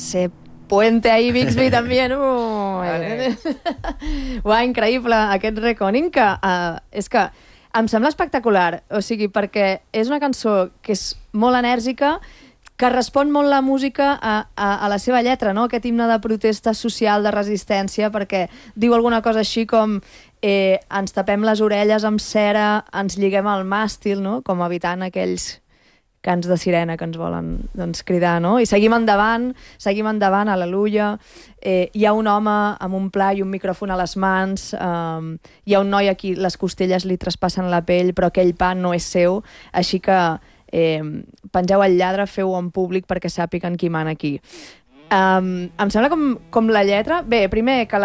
ese puente ahí Bixby també, no? Uau, increïble, aquest Reckoning, que és que em sembla espectacular, o sigui, perquè és una cançó que és molt enèrgica, que respon molt la música a la seva lletra, no? Aquest himne de protesta social, de resistència, perquè diu alguna cosa així com ens tapem les orelles amb cera, ens lliguem al màstil, no? Com evitant aquells cants de sirena que ens volen cridar, no? I seguim endavant, al·leluia. Hi ha un home amb un pla i un micròfon a les mans, hi ha un noi a qui les costelles li traspassen la pell, però aquell pa no és seu, així que pengeu el lladre, feu-ho en públic perquè sàpiguen qui mana aquí. Em sembla com la lletra... Bé, primer que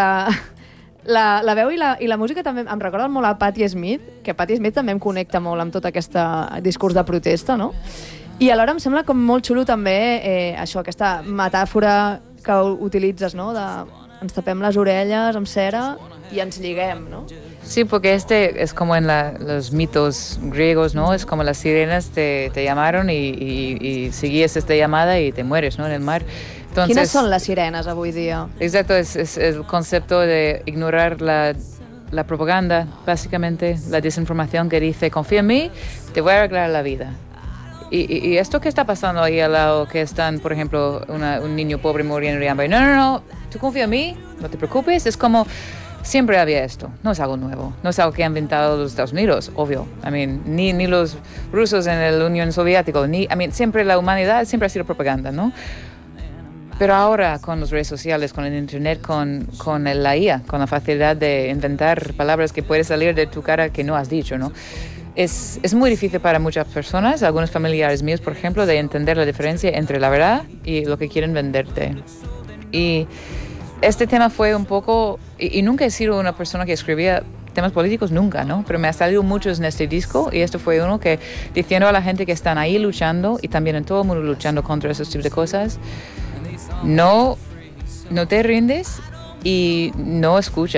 la veu i la música també em recorden molt a Patti Smith, que Patti Smith també em connecta molt amb tot aquest discurs de protesta, no? I alhora em sembla com molt xulo també això, aquesta metàfora que utilitzes, no? Ens tapem les orelles amb cera y ens lliguem, ¿no? Sí, porque es como en los mitos griegos, ¿no? Es como las sirenas te llamaron y seguías esta llamada y te mueres, ¿no? En el mar. Entonces, ¿quiénes son las sirenas avui dia? Exacto, es el concepto de ignorar la propaganda, básicamente, la desinformación que dice, confía en mí, te voy a arreglar la vida. Y esto que está pasando ahí al lado, que están, por ejemplo, un niño pobre muriendo de hambre, no, tú confía en mí, no te preocupes, es como... Siempre había esto, no es algo nuevo, no es algo que han inventado los Estados Unidos, obvio. Ni los rusos en la Unión Soviética, siempre la humanidad siempre ha sido propaganda, ¿no? Pero ahora con las redes sociales, con el internet, con la IA, con la facilidad de inventar palabras que pueden salir de tu cara que no has dicho, ¿no? Es muy difícil para muchas personas, algunos familiares míos, por ejemplo, de entender la diferencia entre la verdad y lo que quieren venderte. Y este tema fue un poco, y nunca he sido una persona que escribía temas políticos, nunca, ¿no? Pero me ha salido muchos en este disco y esto fue uno que diciendo a la gente que están ahí luchando y también en todo el mundo luchando contra esos tipos de cosas, no te rindes y no escuchas.